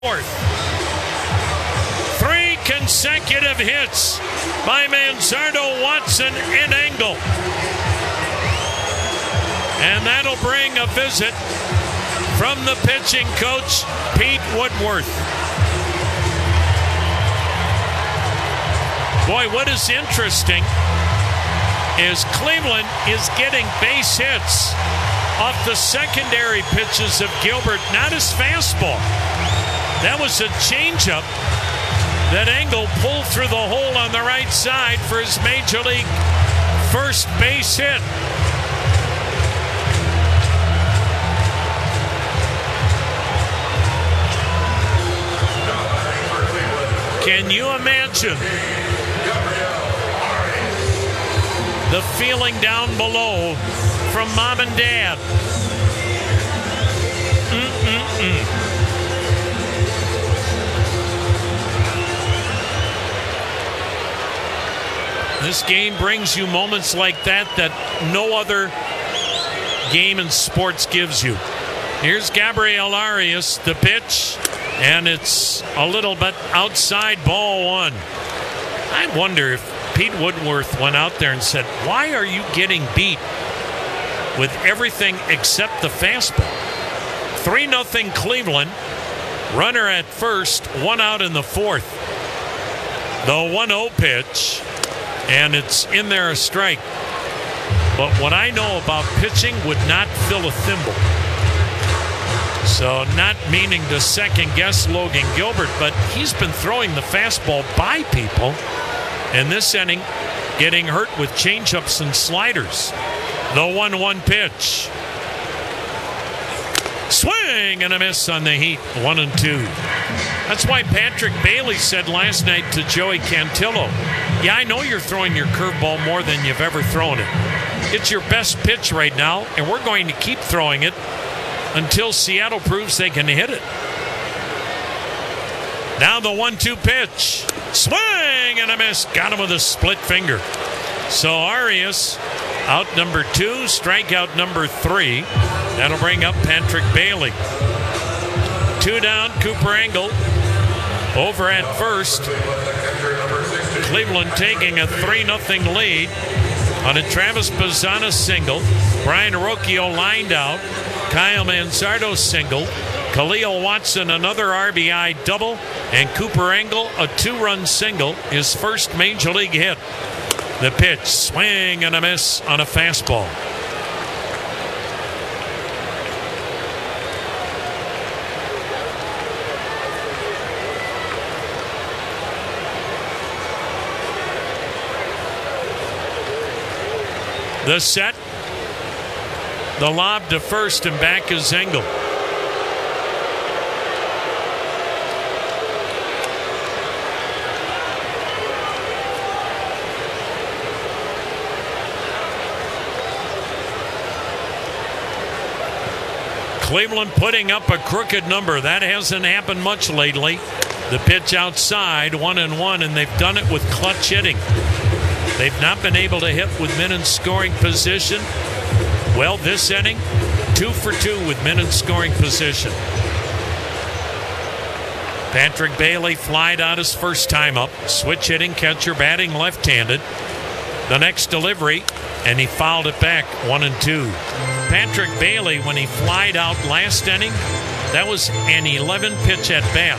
Fourth. 3 consecutive hits by Manzardo, Watson, and Engel. And that'll bring a visit from the pitching coach, Pete Woodworth. Boy, what is interesting is Cleveland is getting base hits off the secondary pitches of Gilbert, not his fastball. That was a changeup that Engel pulled through the hole on the right side for his major league first base hit. Can you imagine the feeling down below from mom and dad? This game brings you moments like that no other game in sports gives you. Here's Gabriel Arias, the pitch, and it's a little bit outside, ball one. I wonder if Pete Woodworth went out there and said, why are you getting beat with everything except the fastball? 3-0 Cleveland. Runner at first, 1 out in the fourth. The 1-0 pitch, and it's in there, a strike. But what I know about pitching would not fill a thimble. So not meaning to second guess Logan Gilbert, but he's been throwing the fastball by people in this inning, getting hurt with changeups and sliders. The 1-1 pitch. Swing and a miss on the Heat, 1-2. That's why Patrick Bailey said last night to Joey Cantillo, yeah, I know you're throwing your curveball more than you've ever thrown it. It's your best pitch right now, and we're going to keep throwing it until Seattle proves they can hit it. Now the 1-2 pitch. Swing and a miss. Got him with a split finger. So Arias, out number 2, strikeout number 3. That'll bring up Patrick Bailey. 2 down, Cooper Engel over at first. Cleveland taking a 3-0 lead on a Travis Bazzana single. Brian Arocchio lined out. Kyle Manzardo single. Khalil Watson another RBI double. And Cooper Engel a 2-run single, his first major league hit. The pitch, swing and a miss on a fastball. The set, the lob to first, and back is Engel. Cleveland putting up a crooked number. That hasn't happened much lately. The pitch outside, 1-1, and they've done it with clutch hitting. They've not been able to hit with men in scoring position. Well, this inning, 2 for 2 with men in scoring position. Patrick Bailey flied out his first time up. Switch hitting catcher batting left-handed. The next delivery, and he fouled it back, 1-2. Patrick Bailey, when he flied out last inning, that was an 11-pitch at bat.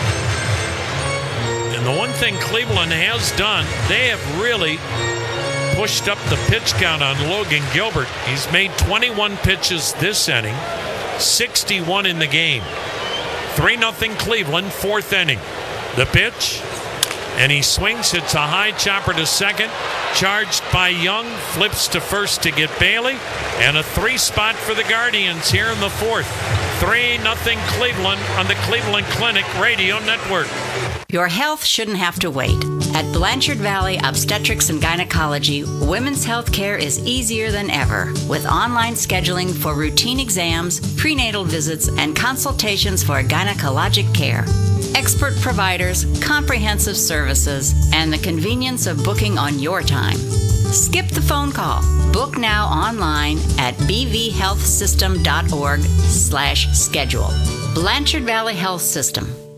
And the one thing Cleveland has done, they have really pushed up the pitch count on Logan Gilbert. He's made 21 pitches this inning, 61 in the game. 3-0 Cleveland, fourth inning. The pitch, and he swings, hits a high chopper to second, charged by Young, flips to first to get Bailey, and a 3 spot for the Guardians here in the fourth. 3-0 Cleveland on the Cleveland Clinic Radio Network. Your health shouldn't have to wait. At Blanchard Valley Obstetrics and Gynecology, women's health care is easier than ever, with online scheduling for routine exams, prenatal visits, and consultations for gynecologic care. Expert providers, comprehensive services, and the convenience of booking on your time. Skip the phone call. Book now online at bvhealthsystem.org/schedule. Blanchard Valley Health System.